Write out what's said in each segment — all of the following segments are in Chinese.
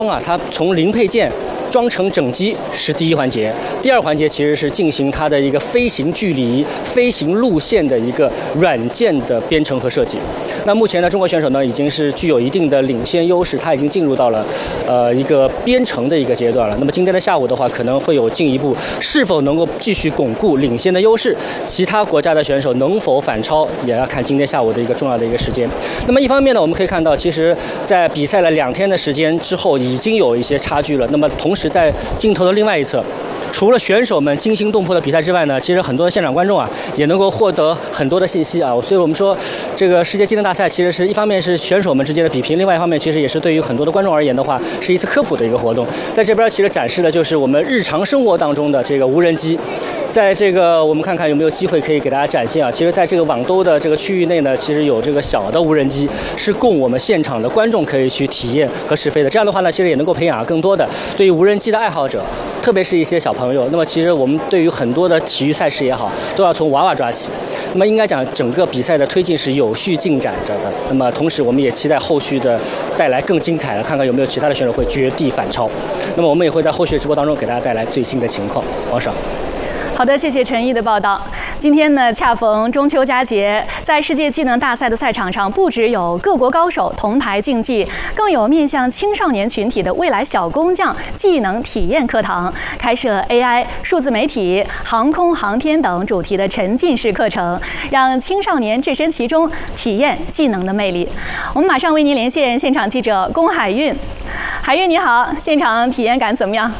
它从零配件装成整机是第一环节，第二环节其实是进行它的一个飞行距离、飞行路线的一个软件的编程和设计。那目前呢，中国选手呢已经是具有一定的领先优势，它已经进入到了一个编程的一个阶段了。那么今天的下午的话，可能会有进一步是否能够继续巩固领先的优势，其他国家的选手能否反超，也要看今天下午的一个重要的一个时间。那么一方面呢，我们可以看到，其实在比赛了2天的时间之后，已经有一些差距了。那么同时在镜头的另外一侧，除了选手们惊心动魄的比赛之外呢，其实很多的现场观众也能够获得很多的信息所以我们说，这个世界技能大赛其实是一方面是选手们之间的比拼，另外一方面其实也是对于很多的观众而言的话，是一次科普的一个活动。在这边其实展示的就是我们日常生活当中的这个无人机。在这个我们看看有没有机会可以给大家展现其实在这个网兜的这个区域内呢，其实有这个小的无人机，是供我们现场的观众可以去体验和试飞的。这样的话呢，其实也能够培养更多的对于无人机的爱好者，特别是一些小朋友。那么其实我们对于很多的体育赛事也好，都要从娃娃抓起。那么应该讲整个比赛的推进是有序进展着的。那么同时我们也期待后续的带来更精彩的，看看有没有其他的选手会绝地反超。那么我们也会在后续的直播当中给大家带来最新的情况。王爽。 好的，谢谢陈毅的报道。今天呢，恰逢中秋佳节，在世界技能大赛的赛场上，不只有各国高手同台竞技，更有面向青少年群体的未来小工匠技能体验课堂，开设 AI、数字媒体、航空航天等主题的沉浸式课程，让青少年置身其中，体验技能的魅力。我们马上为您连线现场记者龚海运。海运你好，现场体验感怎么样？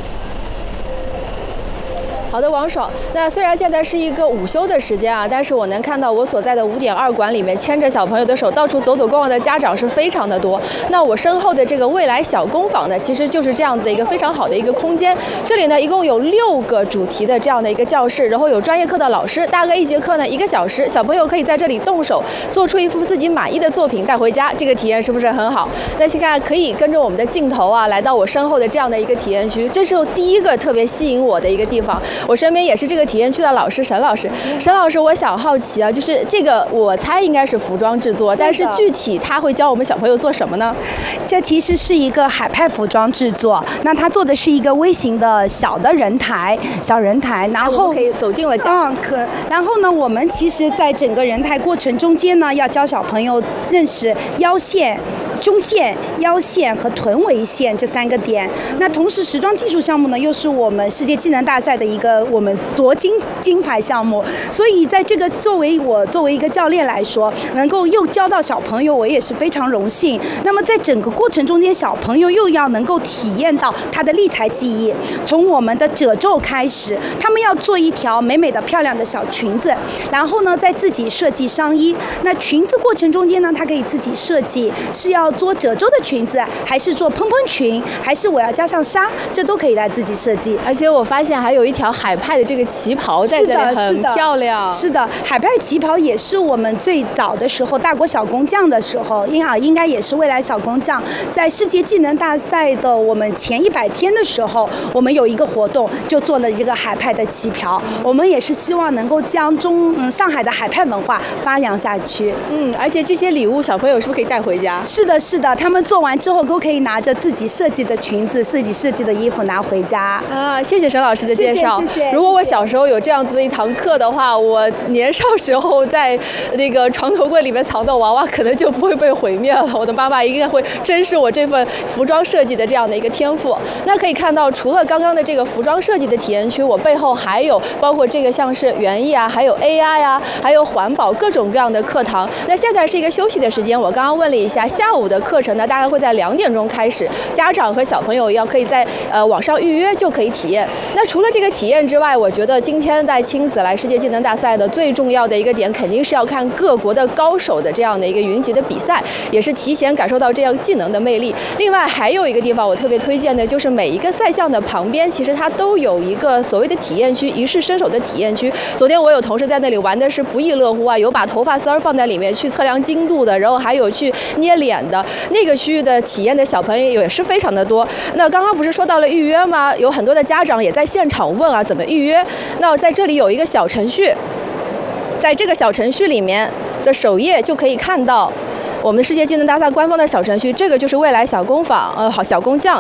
好的，王爽。那虽然现在是一个午休的时间但是我能看到我所在的5.2馆里面牵着小朋友的手到处走走逛逛的家长是非常的多。那我身后的这个未来小工坊呢，其实就是这样子的一个非常好的一个空间。这里呢，一共有6个主题的这样的一个教室，然后有专业课的老师，大概1节课呢1个小时，小朋友可以在这里动手做出一幅自己满意的作品带回家，这个体验是不是很好？那现在可以跟着我们的镜头来到我身后的这样的一个体验区，这是第一个特别吸引我的一个地方。我身边也是这个体验区的老师沈老师。沈老师，我想好奇就是这个我猜应该是服装制作，但是具体他会教我们小朋友做什么呢？ 这其实是一个海派服装制作，那他做的是一个微型的小的人台，小人台，然后可以走进了然后呢，我们其实在整个人台过程中间呢，要教小朋友认识腰线、胸线、腰线和臀围线这3个点。那同时时装技术项目呢，又是我们世界技能大赛的一个我们夺金牌项目，所以在这个作为一个教练来说，能够又教到小朋友，我也是非常荣幸。那么在整个过程中间，小朋友又要能够体验到他的立裁技艺，从我们的褶皱开始，他们要做一条美美的漂亮的小裙子，然后呢再自己设计上衣。那裙子过程中间呢，他可以自己设计，是要做褶皱的裙子，还是做蓬蓬裙，还是我要加上纱，这都可以来自己设计。 而且我发现还有一条海派的这个旗袍在这里很漂亮。 是的，海派旗袍也是我们最早的时候大国小工匠的时候，应该也是未来小工匠在世界技能大赛的我们前100天的时候，我们有一个活动就做了一个海派的旗袍。我们也是希望能够将上海的海派文化发扬下去。 而且这些礼物小朋友是不是可以带回家？ 是的，他们做完之后都可以拿着自己设计的裙子、自己设计的衣服拿回家。 谢谢沈老师的介绍。 谢谢。 如果我小时候有这样子的一堂课的话，我年少时候在那个床头柜里面藏的娃娃可能就不会被毁灭了。我的妈妈应该会珍视我这份服装设计的这样的一个天赋。那可以看到，除了刚刚的这个服装设计的体验区，我背后还有包括这个像是园艺还有 AI还有环保各种各样的课堂。那现在是一个休息的时间，我刚刚问了一下，下午的课程呢大概会在2点钟开始，家长和小朋友可以在网上预约就可以体验。那除了这个体验之外，我觉得今天带亲子来世界技能大赛的最重要的一个点，肯定是要看各国的高手的这样的一个云集的比赛，也是提前感受到这样技能的魅力。另外还有一个地方我特别推荐的，就是每一个赛项的旁边，其实它都有一个所谓的体验区，一试身手的体验区。昨天我有同事在那里玩的是不亦乐乎有把头发丝儿放在里面去测量精度的，然后还有去捏脸的，那个区域的体验的小朋友也是非常的多。那刚刚不是说到了预约吗？有很多的家长也在现场问怎么预约。那在这里有一个小程序，在这个小程序里面的首页就可以看到我们世界技能大赛官方的小程序，这个就是未来小工坊小工匠